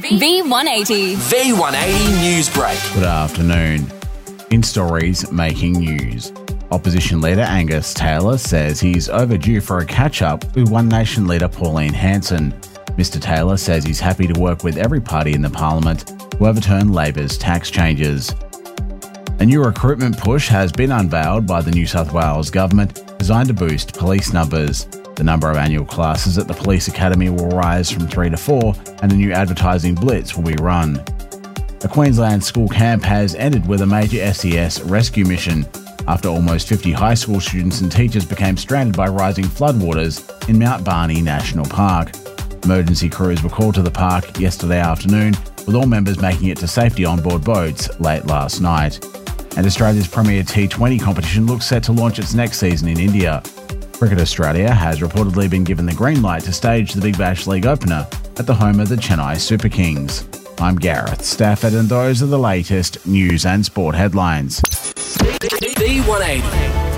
V180. V180 News Break. Good afternoon. In stories making news, Opposition leader Angus Taylor says he's overdue for a catch-up with One Nation leader Pauline Hanson. Mr Taylor says he's happy to work with every party in the parliament to overturn Labor's tax changes. A new recruitment push has been unveiled by the New South Wales government designed to boost police numbers. The number of annual classes at the Police Academy will rise from 3 to 4 and a new advertising blitz will be run. A Queensland school camp has ended with a major SES rescue mission after almost 50 high school students and teachers became stranded by rising floodwaters in Mount Barney National Park. Emergency crews were called to the park yesterday afternoon, with all members making it to safety on board boats late last night. And Australia's premier T20 competition looks set to launch its next season in India. Cricket Australia has reportedly been given the green light to stage the Big Bash League opener at the home of the Chennai Super Kings. I'm Gareth Stafford and those are the latest news and sport headlines. V180.